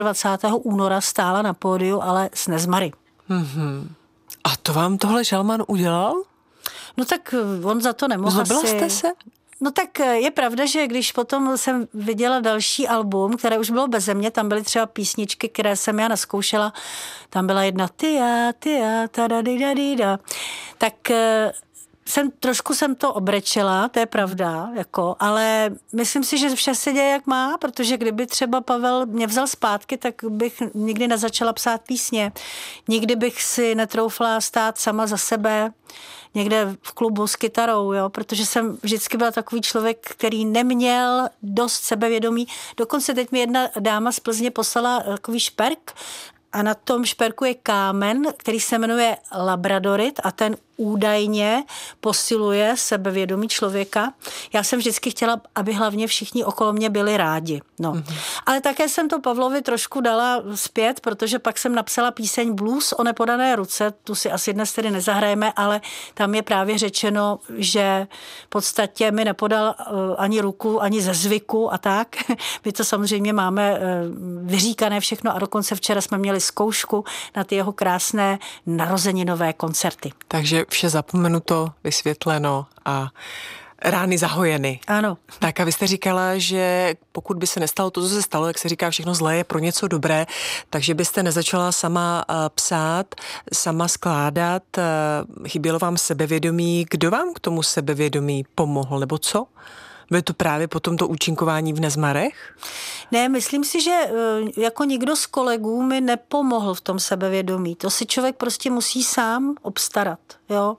20. února stála na pódiu, ale s Nezmary. Mm-hmm. A to vám tohle Šalman udělal? No tak on za to nemohl Zlobila asi. jste se? No tak je pravda, že když potom jsem viděla další album, které už bylo beze mě, tam byly třeba písničky, které jsem já naskoušela, tam byla jedna ty a, ta-da-di-da-di-da, tak trošku jsem to obrečela, to je pravda, jako, ale myslím si, že vše se děje jak má, protože kdyby třeba Pavel mě vzal zpátky, tak bych nikdy nezačala psát písně, nikdy bych si netroufla stát sama za sebe, někde v klubu s kytarou, jo, protože jsem vždycky byla takový člověk, který neměl dost sebevědomí. Dokonce teď mi jedna dáma z Plzně poslala takový šperk a na tom šperku je kámen, který se jmenuje labradorit a ten údajně posiluje sebevědomí člověka. Já jsem vždycky chtěla, aby hlavně všichni okolo mě byli rádi. No. Mm-hmm. Ale také jsem to Pavlovi trošku dala zpět, protože pak jsem napsala píseň Blues o nepodané ruce, tu si asi dnes tedy nezahrajeme, ale tam je právě řečeno, že v podstatě mi nepodal ani ruku, ani ze zvyku a tak. My to samozřejmě máme vyříkané všechno a dokonce včera jsme měli zkoušku na ty jeho krásné narozeninové koncerty. Takže vše zapomenuto, vysvětleno a rány zahojeny. Ano. Tak a vy jste říkala, že pokud by se nestalo to, co se stalo, jak se říká, všechno zlé je pro něco dobré, takže byste nezačala sama psát, sama skládat, chybělo vám sebevědomí. Kdo vám k tomu sebevědomí pomohl, nebo co? Bylo to právě potom to účinkování v Nezmarech? Ne, myslím si, že jako nikdo z kolegů mi nepomohl v tom sebevědomí. To si člověk prostě musí sám obstarat. Jo?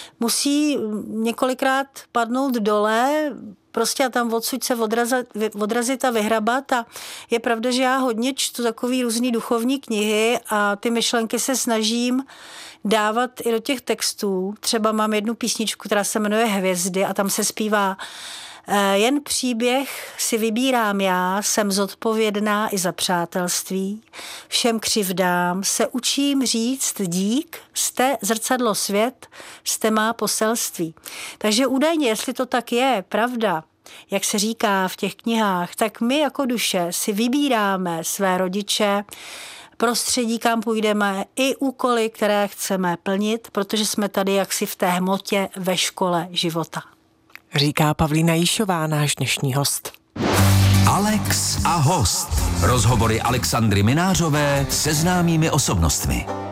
Musí několikrát padnout dole, prostě a tam odsud se odrazit a vyhrabat. A je pravda, že já hodně čtu takový různý duchovní knihy a ty myšlenky se snažím dávat i do těch textů. Třeba mám jednu písničku, která se jmenuje Hvězdy a tam se zpívá: jen příběh si vybírám já, jsem zodpovědná i za přátelství. Všem křivdám se učím říct dík, jste zrcadlo svět, jste má poselství. Takže údajně, jestli to tak je, pravda, jak se říká v těch knihách, tak my jako duše si vybíráme své rodiče, prostředí, kam půjdeme, i úkoly, které chceme plnit, protože jsme tady jaksi v té hmotě ve škole života. Říká Pavlína Jíšová, náš dnešní host. Alex a host. Rozhovory Alexandry Minářové se známými osobnostmi.